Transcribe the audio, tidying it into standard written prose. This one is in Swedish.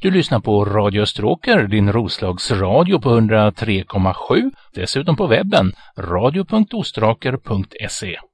Du lyssnar på Radio Österåker, din Roslagsradio på 103,7. Dessutom på webben radio.ostraker.se.